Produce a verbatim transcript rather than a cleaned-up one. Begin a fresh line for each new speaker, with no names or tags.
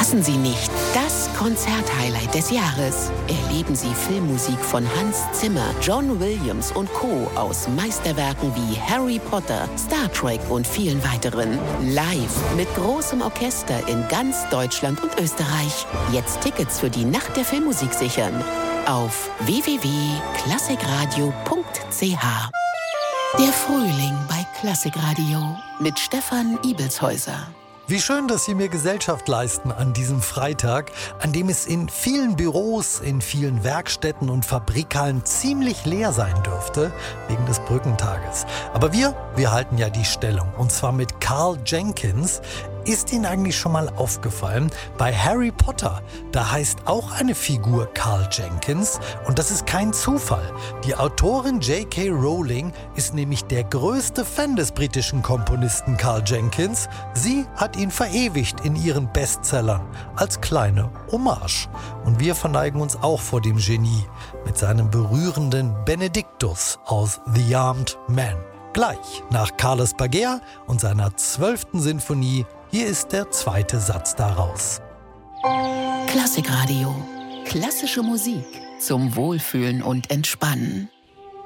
Verpassen Sie nicht das Konzerthighlight des Jahres. Erleben Sie Filmmusik von Hans Zimmer, John Williams und Co. aus Meisterwerken wie Harry Potter, Star Trek und vielen weiteren. Live mit großem Orchester in ganz Deutschland und Österreich. Jetzt Tickets für die Nacht der Filmmusik sichern. Auf w w w punkt klassikradio punkt c h. Der Frühling bei Klassikradio mit Stefan Ibelshäuser.
Wie schön, dass Sie mir Gesellschaft leisten an diesem Freitag, an dem es in vielen Büros, in vielen Werkstätten und Fabrikhallen ziemlich leer sein dürfte, wegen des Brückentages. Aber wir, wir halten ja die Stellung, und zwar mit Karl Jenkins. Ist Ihnen eigentlich schon mal aufgefallen, bei Harry Potter, da heißt auch eine Figur Karl Jenkins, und das ist kein Zufall. Die Autorin J K Rowling ist nämlich der größte Fan des britischen Komponisten Karl Jenkins. Sie hat ihn verewigt in ihren Bestsellern als kleine Hommage. Und wir verneigen uns auch vor dem Genie mit seinem berührenden Benediktus aus The Armed Man. Gleich nach Carlos Baguer und seiner zwölften Sinfonie. Hier ist der zweite Satz daraus.
Klassikradio. Klassische Musik zum Wohlfühlen und Entspannen.